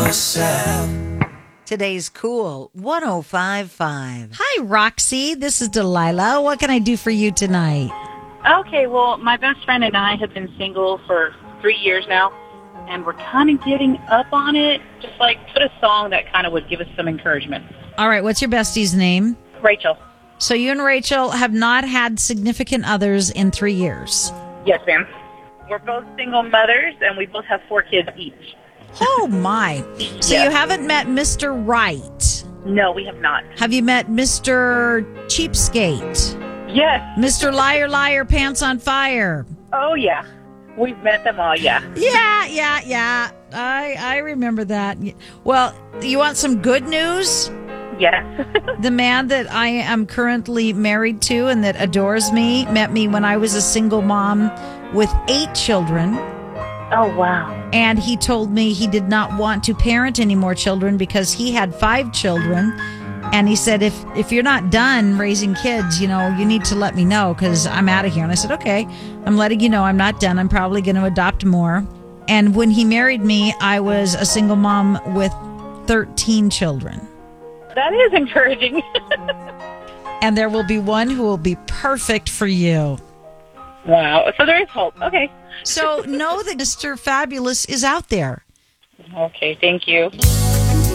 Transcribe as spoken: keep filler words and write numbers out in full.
yourself. Today's Cool one oh five point five. Hi, Roxy. This is Delilah. What can I do for you tonight? Okay, well, my best friend and I have been single for three years now, and we're kind of getting up on it. Just like put a song that kind of would give us some encouragement. All right, what's your bestie's name? Rachel. So you and Rachel have not had significant others in three years. Yes, ma'am. We're both single mothers, and we both have four kids each. Oh, my. So Yes. you haven't met Mister Right. No, we have not. Have you met Mister Cheapskate? Yes. Mister Liar Liar Pants on Fire? Oh, yeah. We've met them all, yeah. Yeah, yeah, yeah. I I remember that. Well, you want some good news? Yes. The man that I am currently married to and that adores me met me when I was a single mom with eight children. Oh, wow. And he told me he did not want to parent any more children because he had five children. And he said, if, if you're not done raising kids, you know, you need to let me know because I'm out of here. And I said, okay, I'm letting you know I'm not done. I'm probably going to adopt more. And when he married me, I was a single mom with thirteen children. That is encouraging. And there will be one who will be perfect for you. Wow. So there is hope. Okay. So know that Mister Fabulous is out there. Okay, thank you.